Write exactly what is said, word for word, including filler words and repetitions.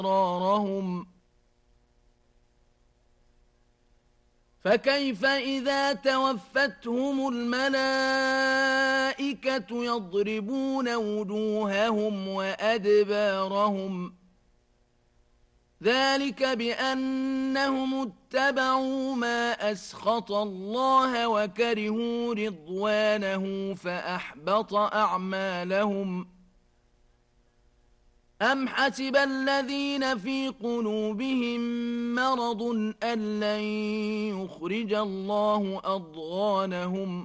أبرارهم فكيف إذا توفتهم الملائكة يضربون وجوههم وأدبارهم ذلك بأنهم اتبعوا ما أسخط الله وكرهوا رضوانه فأحبط أعمالهم أم حسب الذين في قلوبهم مرض أن لن يخرج الله أضغانهم